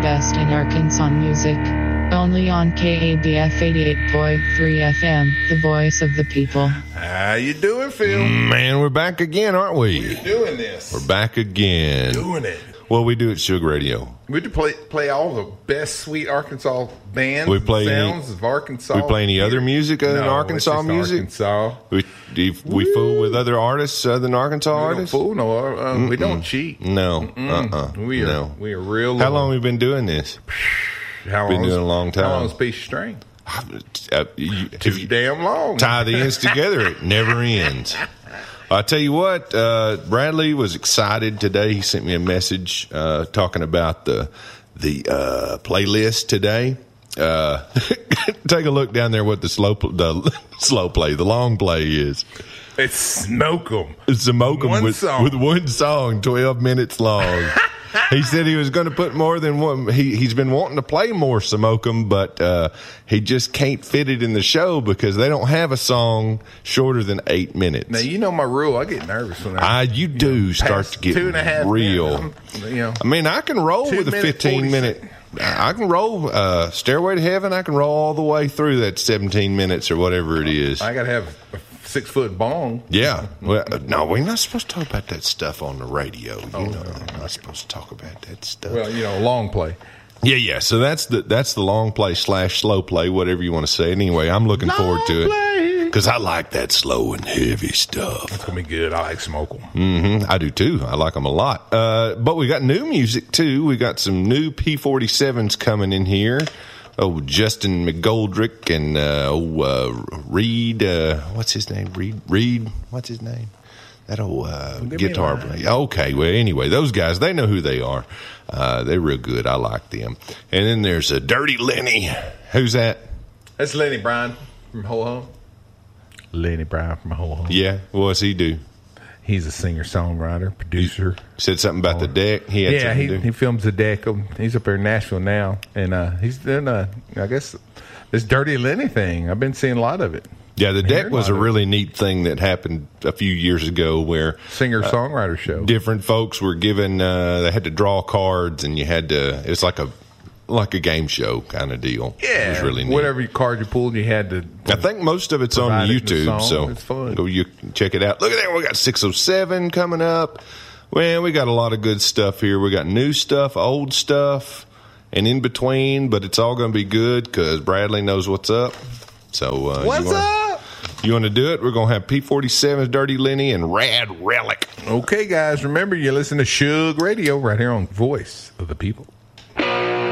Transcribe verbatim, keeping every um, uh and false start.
best in Arkansas music. Only on K A B F eighty-eight point three F M, the voice of the people. How you doing, Phil? Man, we're back again, aren't we? We're doing this. We're back again. Doing it. Well, we do at Sugar Radio. We do play play all the best sweet Arkansas bands. We play sounds any, of Arkansas. We play any other music other no, than Arkansas it's just music? Arkansas. We we, we fool with other artists other than Arkansas we artists? Don't fool, no, uh, we don't cheat. No, uh, uh We are no. we are real. How long have we been doing this? How been long? doing a long time. How long is a piece of string? Uh, you, Too if you damn long. tie the ends together, it never ends. I tell you what, uh, Bradley was excited today. He sent me a message uh, talking about the the uh, playlist today. Uh, take a look down there. What the slow pl- the slow play, the long play is. It's Smoke 'em. It's Smoke 'em One with, song. with one song, twelve minutes long. He said he was going to put more than one. He, he's been wanting to play more Smoke 'em, but uh, he just can't fit it in the show because they don't have a song shorter than eight minutes. Now, you know my rule. I get nervous when I. I, you do you know, start past to get two and a half real. minutes, you know, I mean, I can roll Two with a minute, fifteen minute. I can roll uh, Stairway to Heaven. I can roll all the way through that seventeen minutes or whatever it is. I got to have a six foot bong. Yeah. Well, no, we're not supposed to talk about that stuff on the radio. You Oh, know, no. we're not supposed to talk about that stuff. Well, you know, long play. Yeah, yeah. So that's the that's the long play slash slow play, whatever you want to say. Anyway, I'm looking forward to it because I like that slow and heavy stuff. It's gonna be good. I like Smoke 'em. Mm-hmm. I do too. I like them a lot. Uh, but we got new music too. We got some new P forty-sevens coming in here. Oh, Justin McGoldrick and uh, oh, uh, Reed. Uh, what's his name? Reed. Reed. What's his name? That old uh, guitar player. Okay. Well, anyway, those guys, they know who they are. Uh, they're real good. I like them. And then there's a Dirty Lenny. Who's that? That's Lenny Bryan from Ho Ho. Lenny Bryan from Ho Ho. Yeah. What's he do? He's a singer, songwriter, producer. Said something about the deck. He had Yeah, something he to do. he films the deck. He's up there in Nashville now, and uh, he's doing uh, I guess this Dirty Lenny thing. I've been seeing a lot of it. Yeah, the deck heard was a a lot of really neat thing that happened a few years ago where Singer songwriter show. different folks were given uh, they had to draw cards and you had to it's like a like a game show kind of deal. Yeah, it was really neat. whatever card you pulled, you had to. I think most of it's on provide it in the YouTube, song. so It's fun. go you check it out. Look at that, we got six oh seven coming up. Well, we got a lot of good stuff here. We got new stuff, old stuff, and in between, but it's all going to be good because Bradley knows what's up. So uh, What's you wanna, up? You want to do it? We're going to have P forty-sevens, Dirty Lenny, and Rad Relic. Okay, guys, remember you listen to Sugar Radio right here on Voice of the People.